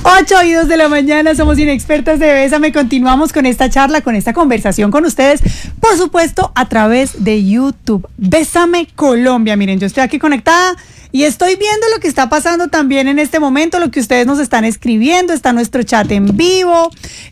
8:02 de la mañana, somos Inexpertas de Bésame. Continuamos con esta charla, con esta conversación con ustedes, por supuesto, a través de YouTube. Bésame Colombia. Miren, yo estoy aquí conectada y estoy viendo lo que está pasando también en este momento, lo que ustedes nos están escribiendo. Está nuestro chat en vivo.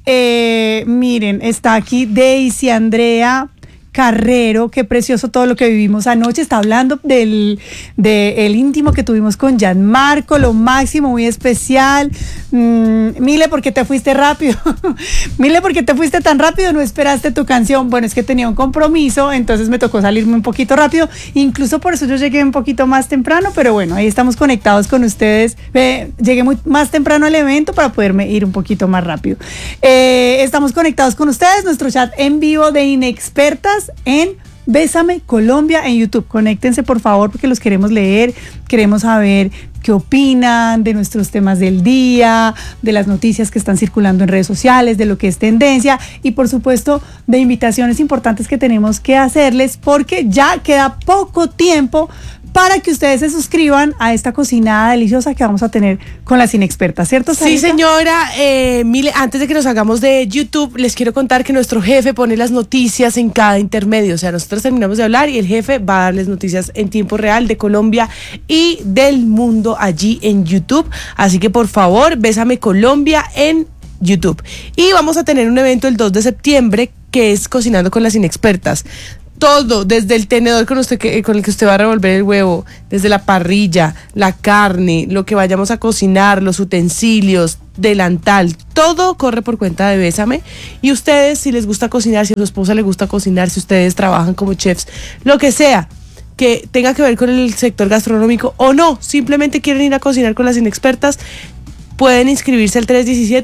Miren, está aquí Daisy Andrea Carrero, qué precioso todo lo que vivimos anoche. Está hablando del íntimo que tuvimos con Gianmarco, lo máximo, muy especial. Mile, ¿por qué te fuiste rápido? Mile, ¿por qué te fuiste tan rápido? No esperaste tu canción. Bueno, es que tenía un compromiso, entonces me tocó salirme un poquito rápido. Incluso por eso yo llegué un poquito más temprano, pero bueno, ahí estamos conectados con ustedes. Llegué más temprano al evento para poderme ir un poquito más rápido. Estamos conectados con ustedes, nuestro chat en vivo de Inexpertas en Bésame Colombia en YouTube. Conéctense por favor porque los queremos leer, queremos saber qué opinan de nuestros temas del día, de las noticias que están circulando en redes sociales, de lo que es tendencia y por supuesto de invitaciones importantes que tenemos que hacerles porque ya queda poco tiempo para que ustedes se suscriban a esta cocinada deliciosa que vamos a tener con las Inexpertas, ¿cierto, Sarita? Sí, señora. Mile, antes de que nos hagamos de YouTube, les quiero contar que nuestro jefe pone las noticias en cada intermedio. O sea, nosotros terminamos de hablar y el jefe va a darles noticias en tiempo real de Colombia y del mundo allí en YouTube. Así que, por favor, Bésame Colombia en YouTube. Y vamos a tener un evento el 2 de septiembre que es Cocinando con las Inexpertas. Todo, desde el tenedor con el que usted va a revolver el huevo, desde la parrilla, la carne, lo que vayamos a cocinar, los utensilios, delantal, todo corre por cuenta de Bésame. Y ustedes, si les gusta cocinar, si a su esposa le gusta cocinar, si ustedes trabajan como chefs, lo que sea que tenga que ver con el sector gastronómico o no, simplemente quieren ir a cocinar con las Inexpertas, pueden inscribirse al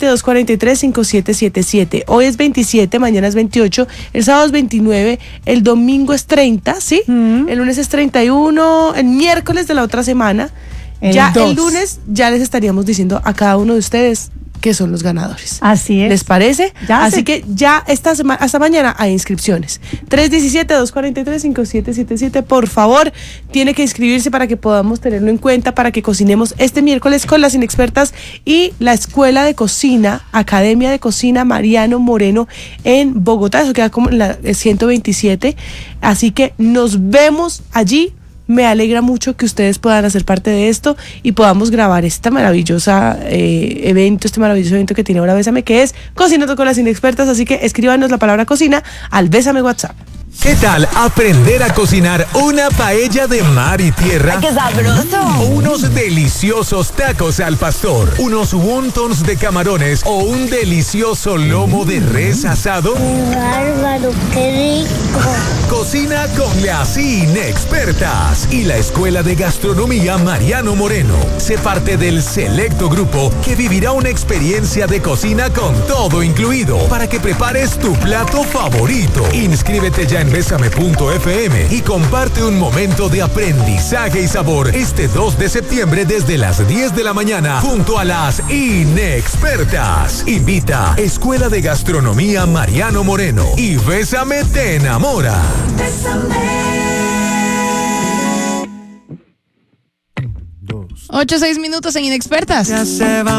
317-243-5777. Hoy es 27, mañana es 28, el sábado es 29, el domingo es 30, ¿sí? El lunes es 31, el miércoles de la otra semana. El lunes ya les estaríamos diciendo a cada uno de ustedes que son los ganadores. Así es. ¿Les parece? Así que ya hasta mañana hay inscripciones. 317-243-5777. Por favor, tiene que inscribirse para que podamos tenerlo en cuenta, para que cocinemos este miércoles con las Inexpertas y la Escuela de Cocina, Academia de Cocina Mariano Moreno en Bogotá. Eso queda como en la 127. Así que nos vemos allí. Me alegra mucho que ustedes puedan hacer parte de esto y podamos grabar este maravilloso evento que tiene ahora Bésame, que es Cocinando con las Inexpertas. Así que escríbanos la palabra cocina al Bésame WhatsApp. ¿Qué tal aprender a cocinar una paella de mar y tierra? ¡Qué sabroso! O unos deliciosos tacos al pastor, unos wontons de camarones o un delicioso lomo de res asado. ¡Bárbaro, qué rico! Cocina con las Inexpertas y la Escuela de Gastronomía Mariano Moreno. Sé parte del selecto grupo que vivirá una experiencia de cocina con todo incluido para que prepares tu plato favorito. Inscríbete ya en Bésame.fm y comparte un momento de aprendizaje y sabor este 2 de septiembre desde las 10 de la mañana junto a las Inexpertas. Invita Escuela de Gastronomía Mariano Moreno y Bésame te enamora. Bésame. 8-6 minutos en Inexpertas. Ya se va.